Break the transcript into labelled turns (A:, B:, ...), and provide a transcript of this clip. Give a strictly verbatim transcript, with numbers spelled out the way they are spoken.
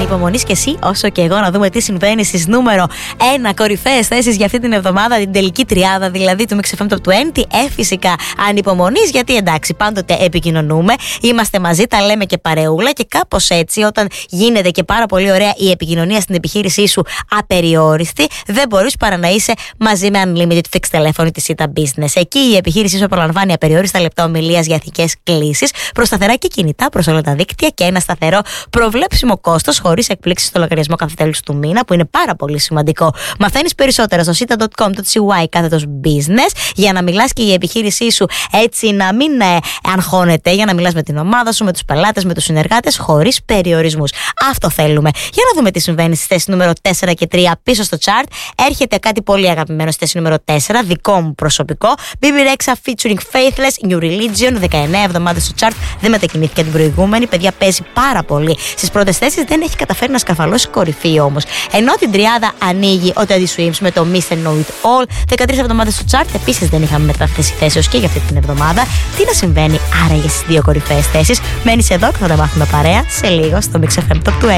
A: ανυπομονείς και εσύ όσο και εγώ να δούμε τι συμβαίνει στις νούμερο ένα κορυφαίες θέσεις για αυτή την εβδομάδα, την τελική τριάδα δηλαδή του Mix εφ εμ Top είκοσι. Ε, φυσικά ανυπομονείς, γιατί εντάξει, πάντοτε επικοινωνούμε, είμαστε μαζί, τα λέμε και παρεούλα, και κάπως έτσι, όταν γίνεται και πάρα πολύ ωραία η επικοινωνία στην επιχείρησή σου απεριόριστη, δεν μπορείς παρά να είσαι μαζί με Unlimited Fixed Telephone της Ita Business. Εκεί η επιχείρησή σου απολαμβάνει απεριόριστα λεπτά ομιλίας για ηθικές κλήσεις, προς σταθερά και κινητά προς όλα τα δίκτυα και ένα σταθερό προβλέψιμο κόστος, χωρίς εκπλήξεις στο λογαριασμό κάθε τέλους του μήνα, που είναι πάρα πολύ σημαντικό. Μαθαίνεις περισσότερα στο sita dot com dot c y κάθετος business, για να μιλάς και η επιχείρησή σου έτσι να μην ε, αγχώνεται, για να μιλάς με την ομάδα σου, με τους πελάτες, με τους συνεργάτες, χωρίς περιορισμούς. Αυτό θέλουμε. Για να δούμε τι συμβαίνει στη θέση νούμερο τέσσερα και τρία πίσω στο chart. Έρχεται κάτι πολύ αγαπημένο στη θέση νούμερο τέσσερα, δικό μου προσωπικό. μπι μπι Rexha featuring Faithless, New Religion, δεκαεννέα εβδομάδες στο chart. Δεν μετακινήθηκε την προηγούμενη. Παιδιά, παίζει πάρα πολύ στις πρώτες θέσεις, δεν έχει καταφέρει να σκαρφαλώσει κορυφή όμως. Ενώ την τριάδα ανοίγει ο Teddy Swims με το Mister Know It All, δεκατρείς εβδομάδες στο chart. Επίσης δεν είχαμε μεταθέσει θέσεως και για αυτή την εβδομάδα. Τι να συμβαίνει άραγε στις δύο κορυφαίες θέσεις? Μένεις εδώ και θα τα μάθουμε παρέα σε λίγο στο Mix εφ εμ Top είκοσι.